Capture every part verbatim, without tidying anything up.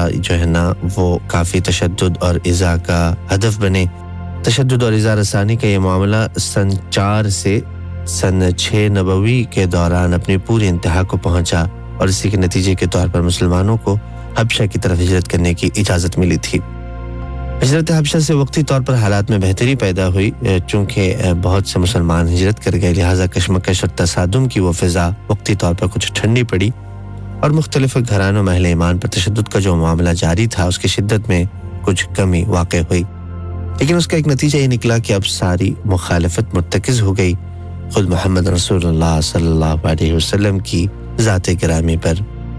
جو ہے نا وہ کافی تشدد اور ایذا کا ہدف بنے۔ تشدد اور ایذا رسانی کا یہ معاملہ سن چار سے سن چھ نبوی کے دوران اپنی پوری انتہا کو پہنچا اور اسی کے نتیجے کے طور پر مسلمانوں کو حبشہ کی طرف ہجرت کرنے کی اجازت ملی تھی۔ ہجرت حبشہ سے وقتی طور پر حالات میں بہتری پیدا ہوئی، چونکہ بہت سے مسلمان ہجرت کر گئے، لہٰذا کشمکش اور تصادم کی وہ فضا وقتی طور پر کچھ ٹھنڈی پڑی اور مختلف گھرانوں میں اہل ایمان پر تشدد کا جو معاملہ جاری تھا اس کی شدت میں کچھ کمی واقع ہوئی، لیکن اس کا ایک نتیجہ یہ نکلا کہ اب ساری مخالفت مرتکز ہو گئی خود محمد رسول اللہ صلی اللہ علیہ وسلم کی ذات گرامی پر۔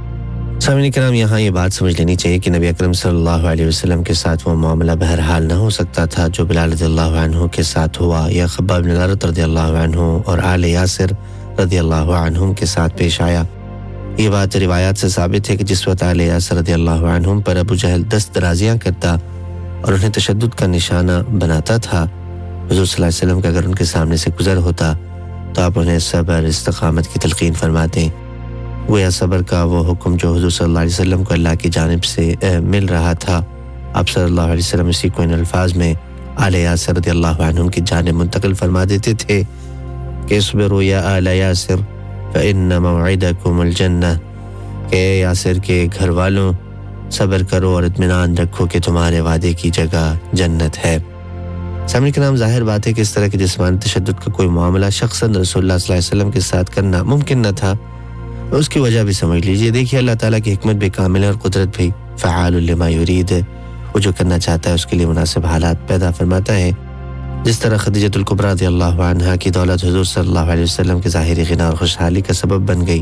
سامعین کرام، یہاں یہ بات سمجھ لینی چاہیے کہ نبی اکرم صلی اللہ علیہ وسلم کے ساتھ وہ معاملہ بہرحال نہ ہو سکتا تھا جو بلال رضی اللہ عنہ کے ساتھ ہوا یا خباب بن الارت رضی اللہ عنہ اور آل یاسر رضی اللہ عنہم کے ساتھ پیش آیا۔ یہ بات روایات سے ثابت ہے کہ جس وقت آل یاسر رضی اللہ عنہم پر ابو جہل دست درازیاں کرتا اور انہیں تشدد کا نشانہ بناتا تھا، حضور صلی اللہ علیہ وسلم کا اگر ان کے سامنے سے گزر ہوتا تو آپ انہیں صبر استقامت کی تلقین فرماتے۔ گویا صبر کا وہ حکم جو حضور صلی اللہ علیہ وسلم کو اللہ کی جانب سے مل رہا تھا، آپ صلی اللہ علیہ وسلم اسی کو ان الفاظ میں آل یاسر رضی اللہ عنہم کی جانب منتقل فرما دیتے تھے کہ اصبروا یا آل یاسر فإن موعدکم الجنہ، کہ یاسر کے گھر والوں صبر کرو اور اطمینان رکھو کہ تمہارے وعدے کی جگہ جنت ہے۔ سامعین کرام، ظاہر بات ہے کہ اس طرح کے جسمانی تشدد کا کوئی معاملہ شخصاً رسول اللہ صلی اللہ علیہ وسلم کے ساتھ کرنا ممکن نہ تھا۔ اس کی وجہ بھی سمجھ لیجئے۔ دیکھیے اللہ تعالیٰ کی حکمت بھی کامل ہے اور قدرت بھی فعال لما یرید، وہ جو کرنا چاہتا ہے اس کے لیے مناسب حالات پیدا فرماتا ہے۔ جس طرح خدیجۃ الکبریٰ رضی اللہ عنہا کی دولت حضور صلی اللہ علیہ وسلم کے ظاہری غنا اور خوشحالی کا سبب بن گئی،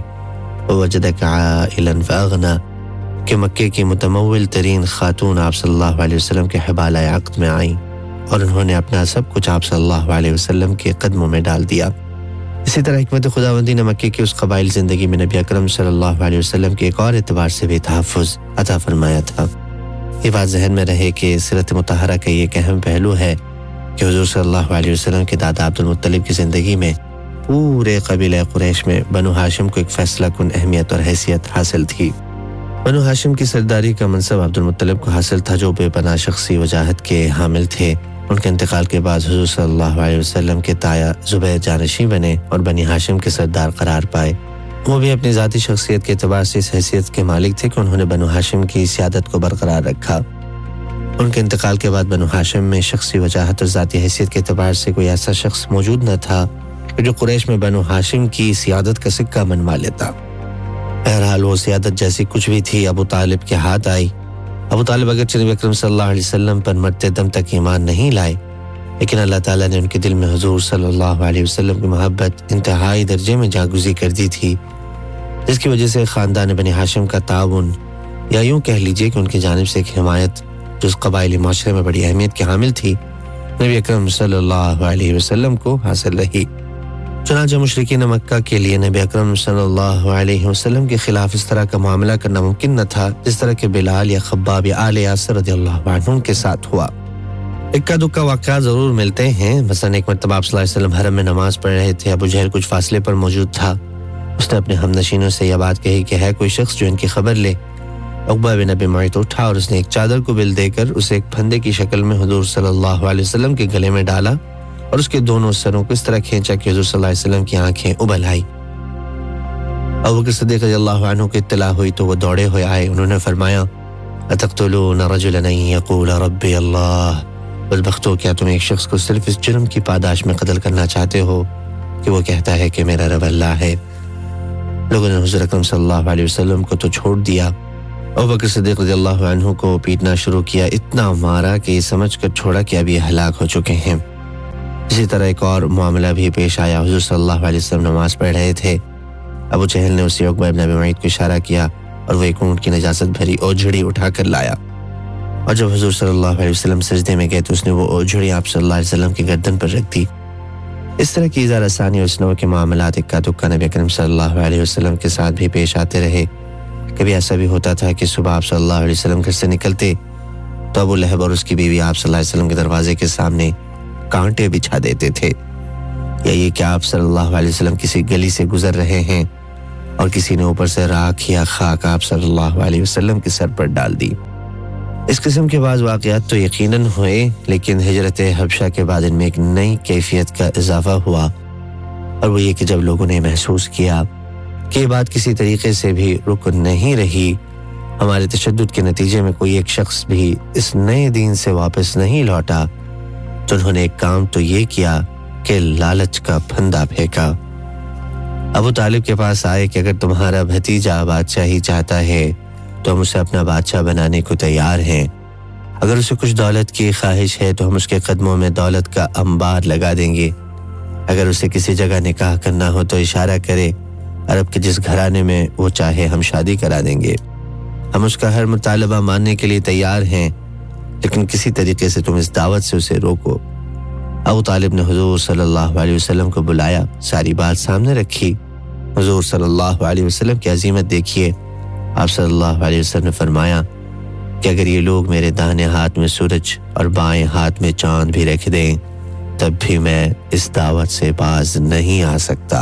ووجدک عائلا فاغنا، کہ مکے کی متمول ترین خاتون آپ صلی اللہ علیہ وسلم کے حبالہ عقد میں آئیں اور انہوں نے اپنا سب کچھ آپ صلی اللہ علیہ وسلم کے قدموں میں ڈال دیا۔ اسی طرح حکمت خداوندی نے مکے کی اس قبائل زندگی میں نبی اکرم صلی اللہ علیہ وسلم کے ایک اور اعتبار سے بھی تحفظ عطا فرمایا تھا۔ یہ بات ذہن میں رہے کہ سیرت مطہرہ کا یہ ایک اہم پہلو ہے کہ حضور صلی اللہ علیہ وسلم کے دادا عبد المطلب کی زندگی میں پورے قبیلہ قریش میں بنو ہاشم کو ایک فیصلہ کن اہمیت اور حیثیت حاصل تھی۔ بنو ہاشم کی سرداری کا منصب عبد المطلب کو حاصل تھا، جو بے پناہ شخصی وجاہت کے حامل تھے۔ ان کے انتقال کے بعد حضور صلی اللہ علیہ وسلم کے تایا زبیر جانشین بنے اور بنی ہاشم کے سردار قرار پائے۔ وہ بھی اپنی ذاتی شخصیت کے اعتبار سے اس حیثیت کے مالک تھے کہ انہوں نے بنو ہاشم کی سیادت کو برقرار رکھا۔ ان کے انتقال کے بعد بنو ہاشم میں شخصی وجاہت اور ذاتی حیثیت کے اعتبار سے کوئی ایسا شخص موجود نہ تھا کہ جو قریش میں بنو ہاشم کی سیادت کا سکہ منوا لیتا۔ بہرحال وہ سیادت جیسی کچھ بھی تھی ابو طالب کے ہاتھ آئی۔ ابو طالب اگرچہ نبی اکرم صلی اللہ علیہ وسلم پر مرتے دم تک ایمان نہیں لائے، لیکن اللہ تعالیٰ نے ان کے دل میں حضور صلی اللہ علیہ وسلم کی محبت انتہائی درجے میں جاگزی کر دی تھی، جس کی وجہ سے خاندان بنی ہاشم کا تعاون، یا یوں کہہ لیجئے کہ ان کی جانب سے ایک حمایت جو اس قبائلی معاشرے میں بڑی اہمیت کی حامل تھی، نبی اکرم صلی اللہ علیہ وسلم کو حاصل رہی۔ چنانچہ مشرکین مکہ کے لیے نبی اکرم صلی اللہ علیہ وسلم کے خلاف اس طرح کا معاملہ کرنا ممکن نہ تھا جس طرح کہ بلال یا خباب یا آل یاسر رضی اللہ عنہم کے ساتھ ہوا۔ اکا دکا واقعات ضرور ملتے ہیں، مثلا ایک مرتبہ آپ صلی اللہ علیہ وسلم حرم میں نماز پڑھ رہے تھے، ابو جہل کچھ فاصلے پر موجود تھا۔ اس نے اپنے ہم نشینوں سے یہ بات کہی کہ ہے کوئی شخص جو ان کی خبر لے۔ عقبہ بن ابی معیط اٹھا اور اس نے ایک چادر کو بل دے کر اسے ایک پھندے کی شکل میں حضور صلی اللہ علیہ وسلم کے گلے میں ڈالا اور اس کے دونوں سروں کو اس طرح کھینچا کہ حضور صلی اللہ علیہ وسلم کی آنکھیں ابل آئی۔ ابو بکر صدیق رضی اللہ عنہ کو اطلاع ہوئی تو وہ دوڑے ہوئے آئے۔ انہوں نے فرمایا اتقتلون رجلا ان یقول ربی اللہ، بدبختو کیا تم ایک شخص کو صرف اس جرم کی پاداش میں قتل کرنا چاہتے ہو کہ وہ کہتا ہے کہ میرا رب اللہ ہے؟ لوگوں نے حضور اکرم صلی اللہ علیہ وسلم کو تو چھوڑ دیا، ابو بکر صدیق رضی اللہ عنہ کو پیٹنا شروع کیا، اتنا مارا کہ یہ سمجھ کر چھوڑا کہ اب یہ ہلاک ہو چکے ہیں۔ اسی طرح ایک اور معاملہ بھی پیش آیا۔ حضور صلی اللہ علیہ وسلم نماز پڑھ رہے تھے، ابو جہل نے اسی عقبہ بن ابی معیط کو اشارہ کیا اور وہ ایک اونٹ کی نجاست بھری اوجھڑی اٹھا کر لایا، اور جب حضور صلی اللہ علیہ وسلم سجدے میں گئے تو اس نے وہ اوجھڑی آپ صلی اللہ علیہ وسلم کی گردن پر رکھ دی۔ اس طرح کی اظہار ثانی اور اسنو کے معاملات اکا دکا نبی اکرم صلی اللہ علیہ وسلم کے ساتھ بھی پیش آتے رہے۔ کبھی ایسا بھی ہوتا تھا کہ صبح آپ صلی اللہ علیہ وسلم گھر سے نکلتے تو ابو لہب اور اس کی بیوی آپ صلی اللہ علیہ وسلم کے دروازے کے سامنے کانٹے بچھا دیتے تھے، یا یہ کہ آپ صلی اللہ علیہ وسلم کسی گلی سے گزر رہے ہیں اور کسی نے اوپر سے راکھ یا خاک آپ صلی اللہ علیہ وسلم کے سر پر ڈال دی۔ اس قسم کے بعض واقعات تو یقیناً ہوئے، لیکن ہجرت حبشہ کے بعد ان میں ایک نئی کیفیت کا اضافہ ہوا، اور وہ یہ کہ جب لوگوں نے محسوس کیا کہ یہ بات کسی طریقے سے بھی رک نہیں رہی، ہمارے تشدد کے نتیجے میں کوئی ایک شخص بھی اس نئے دین سے واپس نہیں لوٹا، تو انہوں نے ایک کام تو یہ کیا کہ لالچ کا پھندا پھینکا۔ ابو طالب کے پاس آئے کہ اگر تمہارا بھتیجا بادشاہی چاہتا ہے تو ہم اسے اپنا بادشاہ بنانے کو تیار ہیں، اگر اسے کچھ دولت کی خواہش ہے تو ہم اس کے قدموں میں دولت کا انبار لگا دیں گے، اگر اسے کسی جگہ نکاح کرنا ہو تو اشارہ کرے، عرب کے جس گھرانے میں وہ چاہے ہم شادی کرا دیں گے، ہم اس کا ہر مطالبہ ماننے کے لیے تیار ہیں، لیکن کسی طریقے سے تم اس دعوت سے اسے روکو۔ ابو طالب نے حضور صلی اللہ علیہ وسلم کو بلایا، ساری بات سامنے رکھی۔ حضور صلی اللہ علیہ وسلم کی عظمت دیکھیے، آپ صلی اللہ علیہ وسلم نے فرمایا کہ اگر یہ لوگ میرے داہنے ہاتھ میں سورج اور بائیں ہاتھ میں چاند بھی رکھ دیں تب بھی میں اس دعوت سے باز نہیں آ سکتا۔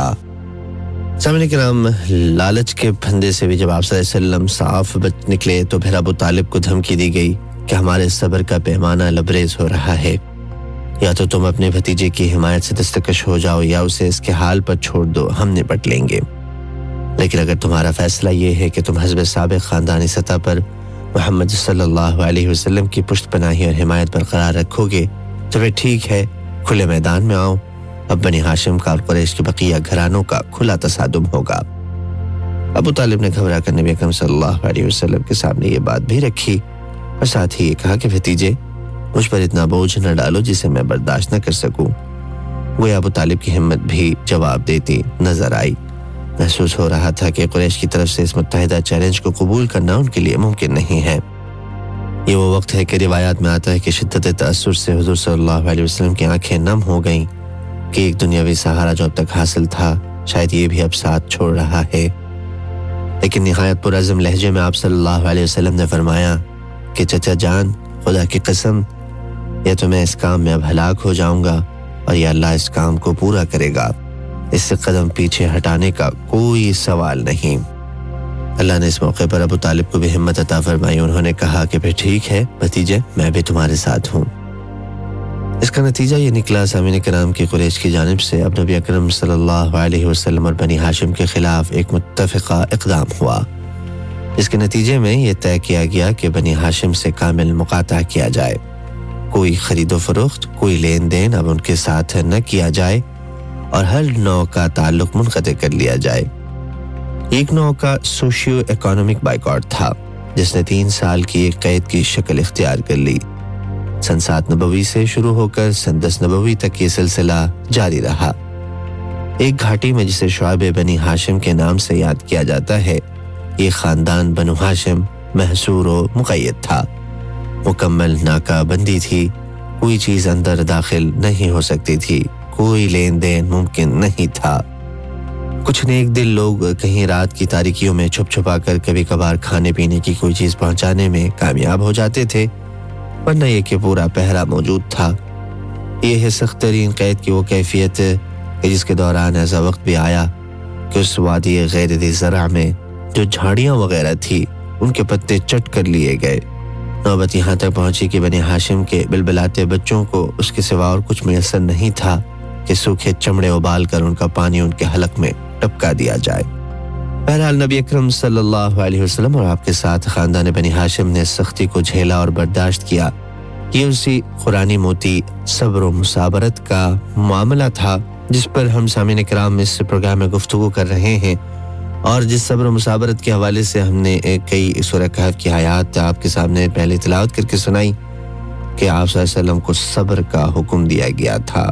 سامعین کرام، لالچ کے پھندے سے بھی جب آپ صلی اللہ علیہ وسلم صاف بچ نکلے تو پھر ابو طالب کو دھمکی دی گئی کہ ہمارے صبر کا پیمانہ لبریز ہو رہا ہے، یا تو تم اپنے بھتیجے کی حمایت سے دستکش ہو جاؤ یا اسے اس کے حال پر چھوڑ دو، ہم نپٹ لیں گے، لیکن اگر تمہارا فیصلہ یہ ہے کہ تم حزب سابق خاندانی سطح پر محمد صلی اللہ علیہ وسلم کی پشت پناہی اور حمایت برقرار رکھو گے تو پھر ٹھیک ہے، کھلے میدان میں آؤ، اب بنی ہاشم کا اور قریش کے بقیہ گھرانوں کا کھلا تصادم ہوگا۔ ابو طالب نے گھبرا کر نبی اکرم صلی اللہ علیہ وسلم کے سامنے یہ بات بھی رکھی اور ساتھ ہی یہ کہا کہ بھتیجے، مجھ پر اتنا بوجھ نہ ڈالو جسے میں برداشت نہ کر سکوں۔ وہ ابو طالب کی ہمت بھی جواب دیتی نظر آئی۔ محسوس ہو رہا تھا کہ قریش کی طرف سے اس متحدہ چیلنج کو قبول کرنا ان کے لیے ممکن نہیں ہے۔ یہ وہ وقت ہے کہ روایات میں آتا ہے کہ شدت تأثر سے حضور صلی اللہ علیہ وسلم کی آنکھیں نم ہو گئیں کہ ایک دنیاوی سہارا جو اب تک حاصل تھا شاید یہ بھی اب ساتھ چھوڑ رہا ہے، لیکن نہایت پرعزم لہجے میں آپ صلی اللہ علیہ وسلم نے فرمایا کہ چچا جان، خدا کی قسم، یا تو میں اس کام میں اب ہلاک ہو جاؤں گا اور یا اللہ اس کام کو پورا کرے گا، اس سے قدم پیچھے ہٹانے کا کوئی سوال نہیں۔ اللہ نے اس موقع پر ابو طالب کو بھی ہمت عطا فرمائی، انہوں نے کہا کہ پھر ٹھیک ہے بھتیجے، میں بھی تمہارے ساتھ ہوں۔ اس کا نتیجہ یہ نکلا سامعین کرام کی قریش کی جانب سے اب نبی اکرم صلی اللہ علیہ وسلم اور بنی ہاشم کے خلاف ایک متفقہ اقدام ہوا، جس کے نتیجے میں یہ طے کیا گیا کہ بنی ہاشم سے کامل مقاطعہ کیا جائے، کوئی خرید و فروخت، کوئی لین دین اب ان کے ساتھ نہ کیا جائے اور ہر نوع کا تعلق منقطع کر لیا جائے۔ ایک نوع کا سوشیو اکانومک بائیکاٹ تھا جس نے تین سال کی ایک قید کی شکل اختیار کر لی۔ سن سات نبوی سے شروع ہو کر سن دس نبوی تک یہ سلسلہ جاری رہا۔ ایک گھاٹی میں جسے شعب بنی ہاشم کے نام سے یاد کیا جاتا ہے، یہ خاندان بنو ہاشم محصور و مقید تھا، مکمل ناکہ بندی تھی، کوئی چیز اندر داخل نہیں ہو سکتی تھی، کوئی لین دین ممکن نہیں تھا۔ کچھ نیک دل لوگ کہیں رات کی تاریکیوں میں چھپ چھپا کر کبھی کبھار کھانے پینے کی کوئی چیز پہنچانے میں کامیاب ہو جاتے تھے، ورنہ یہ کہ پورا پہرا موجود تھا۔ یہ ہے سخت ترین قید کی وہ کیفیت کہ جس کے دوران ایسا وقت بھی آیا کہ اس وادی غیر ذی زرع میں جو جھاڑیاں وغیرہ تھی ان کے پتے چٹ کر لیے گئے۔ نوبت یہاں تک پہنچی کہ بنی ہاشم کے بلبلاتے بچوں کو اس کے سوا اور کچھ میسر نہیں تھا کہ سوکھے چمڑے ابال کر ان کا پانی ان کے حلق میں ٹپکا دیا جائے۔ بہرحال نبی اکرم صلی اللہ علیہ وسلم اور آپ کے ساتھ خاندان بنی ہاشم نے سختی کو جھیلا اور برداشت کیا۔ یہ اسی قرآنی موتی صبر و مصابرت کا معاملہ تھا جس پر ہم سامعین کرام اس پروگرام میں گفتگو کر رہے ہیں، اور جس صبر و مصابرت کے حوالے سے ہم نے کئی سورہ کہف کی آیات آپ کے سامنے پہلے تلاوت کر کے سنائی کہ آپ صلی اللہ علیہ وسلم کو صبر کا حکم دیا گیا تھا۔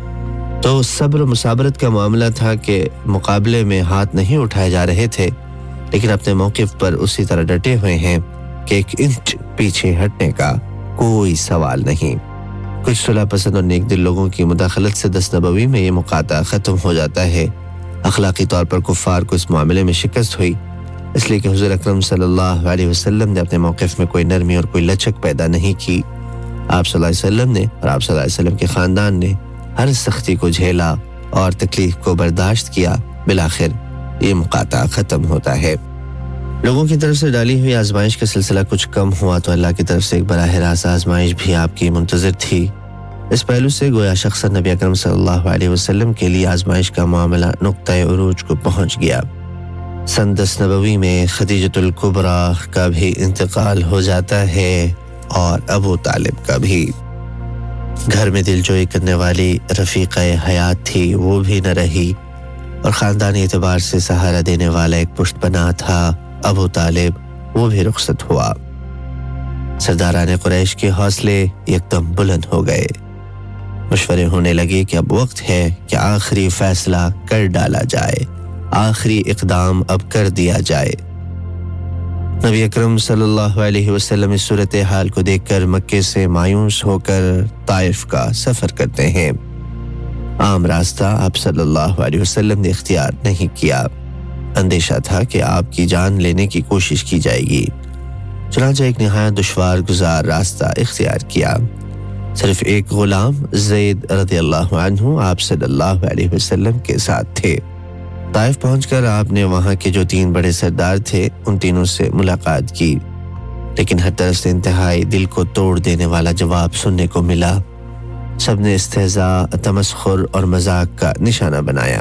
تو صبر و مصابرت کا معاملہ تھا کہ مقابلے میں ہاتھ نہیں اٹھائے جا رہے تھے، لیکن اپنے موقف پر اسی طرح ڈٹے ہوئے ہیں کہ ایک انچ پیچھے ہٹنے کا کوئی سوال نہیں۔ کچھ صلح پسند اور نیک دل لوگوں کی مداخلت سے دس نبوی میں یہ مقاطعہ ختم ہو جاتا ہے۔ اخلاقی طور پر کفار کو اس معاملے میں شکست ہوئی، اس لیے کہ حضور اکرم صلی اللہ علیہ وسلم نے اپنے موقف میں کوئی نرمی اور کوئی لچک پیدا نہیں کی۔ آپ صلی اللہ علیہ وسلم نے اور آپ صلی اللہ علیہ وسلم کے خاندان نے ہر سختی کو جھیلا اور تکلیف کو برداشت کیا، بالآخر یہ مقاطعہ ختم ہوتا ہے۔ لوگوں کی طرف سے ڈالی ہوئی آزمائش کا سلسلہ کچھ کم ہوا تو اللہ کی طرف سے ایک براہ راست آزمائش بھی آپ کی منتظر تھی۔ اس پہلو سے گویا شخص نبی اکرم صلی اللہ علیہ وسلم کے لیے آزمائش کا معاملہ نقطۂ عروج کو پہنچ گیا۔ سن دس نبوی میں خدیجۃ الکبریٰ کا بھی انتقال ہو جاتا ہے اور ابو طالب کا بھی۔ گھر میں دلجوئی کرنے والی رفیقہ حیات تھی وہ بھی نہ رہی، اور خاندانی اعتبار سے سہارا دینے والا ایک پشت پناہ تھا ابو طالب، وہ بھی رخصت ہوا۔ سرداران قریش کے حوصلے یکدم بلند ہو گئے۔ مشورے ہونے لگے کہ اب وقت ہے کہ آخری فیصلہ کر ڈالا جائے، آخری اقدام اب کر دیا جائے۔ نبی اکرم صلی اللہ علیہ وسلم اس صورتحال کو دیکھ کر مکے سے مایوس ہو کر طائف کا سفر کرتے ہیں۔ عام راستہ آپ صلی اللہ علیہ وسلم نے اختیار نہیں کیا، اندیشہ تھا کہ آپ کی جان لینے کی کوشش کی جائے گی، چنانچہ ایک نہایت دشوار گزار راستہ اختیار کیا۔ صرف ایک غلام زید رضی اللہ عنہ آپ صلی اللہ علیہ وسلم کے ساتھ تھے۔ طائف پہنچ کر آپ نے وہاں کے جو تین بڑے سردار تھے ان تینوں سے ملاقات کی، لیکن ہر طرف سے انتہائی دل کو توڑ دینے والا جواب سننے کو ملا۔ سب نے استہزاء، تمسخر اور مذاق کا نشانہ بنایا۔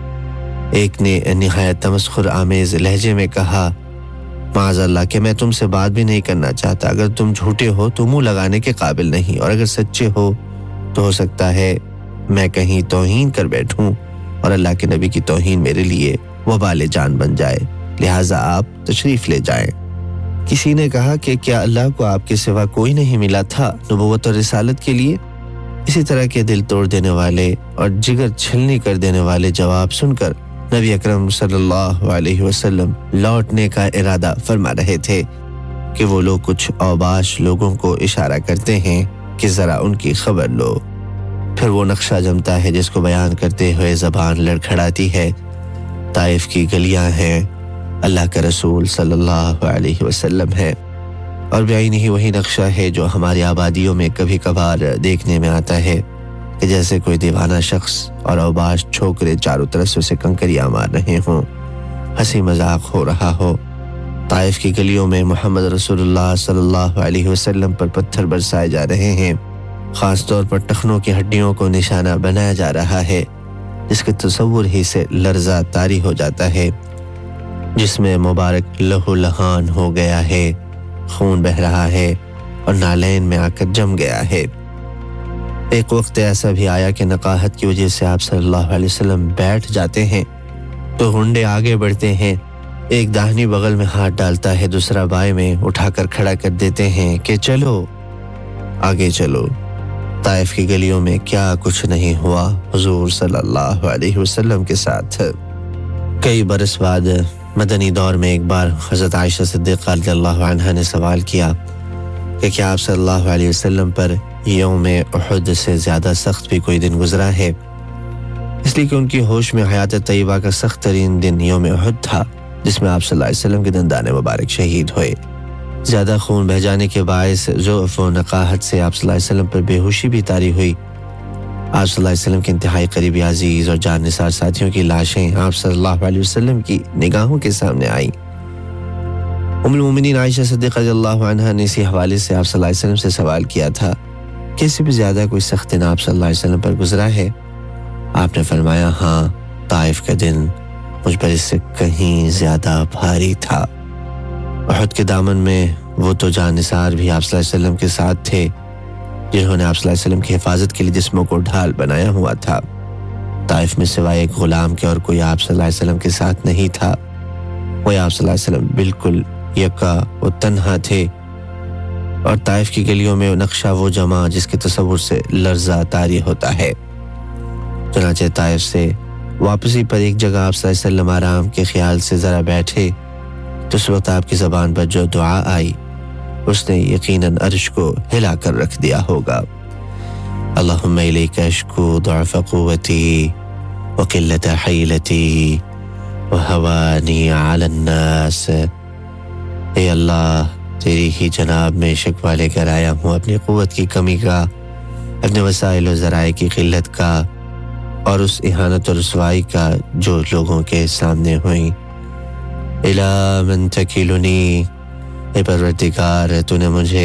ایک نے نہایت تمسخر آمیز لہجے میں کہا، معاذ اللہ کہ میں تم سے بات بھی نہیں کرنا چاہتا، اگر تم جھوٹے ہو تو منہ لگانے کے قابل نہیں، اور اگر سچے ہو تو ہو سکتا ہے میں کہیں توہین کر بیٹھوں اور اللہ کے نبی کی توہین میرے لیے وبال جان بن جائے، لہٰذا آپ تشریف لے جائیں۔ کسی نے کہا کہ کیا اللہ کو آپ کے سوا کوئی نہیں ملا تھا نبوت اور رسالت کے لیے؟ اسی طرح کے دل توڑ دینے والے اور جگر چھلنی کر دینے والے جواب سن کر نبی اکرم صلی اللہ علیہ وسلم لوٹنے کا ارادہ فرما رہے تھے کہ وہ لوگ کچھ اوباش لوگوں کو اشارہ کرتے ہیں کہ ذرا ان کی خبر لو۔ پھر وہ نقشہ جمتا ہے جس کو بیان کرتے ہوئے زبان لڑکھڑاتی ہے۔ طائف کی گلیاں ہیں، اللہ کا رسول صلی اللہ علیہ وسلم ہے، اور بعینی ہی وہی نقشہ ہے جو ہماری آبادیوں میں کبھی کبھار دیکھنے میں آتا ہے کہ جیسے کوئی دیوانہ شخص اور اوباش چھوکرے چاروں طرف سے اسے کنکریاں مار رہے ہوں، ہنسی مذاق ہو رہا ہو۔ طائف کی گلیوں میں محمد رسول اللہ صلی اللہ علیہ وسلم پر پتھر برسائے جا رہے ہیں، خاص طور پر ٹخنوں کی ہڈیوں کو نشانہ بنایا جا رہا ہے، جس کے تصور ہی سے لرزہ طاری ہو جاتا ہے، جس میں مبارک لہو لہان ہو گیا ہے، خون بہ رہا ہے اور نالین میں آ کر جم گیا ہے۔ ایک وقت ایسا بھی آیا کہ نقاہت کی وجہ سے آپ صلی اللہ علیہ وسلم بیٹھ جاتے ہیں تو ہنڈے آگے بڑھتے ہیں، ایک داہنی بغل میں ہاتھ ڈالتا ہے، دوسرا بائیں میں اٹھا کر کھڑا کر دیتے ہیں کہ چلو آگے چلو۔ طائف کی گلیوں میں کیا کچھ نہیں ہوا حضور صلی اللہ علیہ وسلم کے ساتھ۔ کئی برس بعد مدنی دور میں ایک بار حضرت عائشہ صدیقہ رضی اللہ عنہا نے سوال کیا کہ کیا آپ صلی اللہ علیہ وسلم پر یوم احد سے زیادہ سخت بھی کوئی دن گزرا ہے؟ اس لیے کہ ان کی ہوش میں حیات طیبہ کا سخت ترین دن یوم احد تھا، جس میں آپ صلی اللہ علیہ وسلم کے دندان مبارک شہید ہوئے۔ زیادہ خون بہ جانے کے باعث ضعف و نقاہت سے آپ صلی اللہ علیہ وسلم پر بے ہوشی بھی طاری ہوئی۔ آپ صلی اللہ علیہ وسلم کے انتہائی قریبی عزیز اور جان نثار ساتھیوں کی لاشیں آپ صلی اللہ علیہ وسلم کی نگاہوں کے سامنے آئیں۔ ام المومنین عائشہ صدیقہ رضی اللہ عنہا نے اسی حوالے سے آپ صلی اللہ علیہ وسلم سے سوال کیا تھا کہ اس سے بھی زیادہ کوئی سخت دن آپ صلی اللہ علیہ وسلم پر گزرا ہے؟ آپ نے فرمایا، ہاں، طائف کا دن مجھ پر اس سے کہیں زیادہ بھاری تھا۔ احد کے دامن میں وہ تو جان نثار بھی آپ صلی اللہ علیہ وسلم کے ساتھ تھے جنہوں نے آپ صلی اللہ علیہ وسلم کی حفاظت کے لیے جسموں کو ڈھال بنایا ہوا تھا۔ طائف میں سوائے ایک غلام کے اور کوئی آپ صلی اللہ علیہ وسلم کے ساتھ نہیں تھا۔ وہ آپ صلی اللہ علیہ وسلم بالکل یکا و تنہا تھے، اور طائف کی گلیوں میں نقشہ وہ جمع جس کے تصور سے لرزہ طاری ہوتا ہے۔ چنانچہ طائف سے واپسی پر ایک جگہ آپ صلی اللہ علیہ وسلم آرام کے خیال سے ذرا بیٹھے تو اس وقت آپ کی زبان پر جو دعا آئی اس نے یقیناً عرش کو ہلا کر رکھ دیا ہوگا۔ اللہم الیک اشکو ضعف قوتی وقلت حیلتی وہوانی علی الناس۔ اے اللہ، تیری ہی جناب میں شکوہ لے کر آیا ہوں اپنی قوت کی کمی کا، اپنے وسائل و ذرائع کی قلت کا، اور اس اہانت و رسوائی کا جو لوگوں کے سامنے ہوئی۔ الی من تکلنی، اے پروردگار تو نے مجھے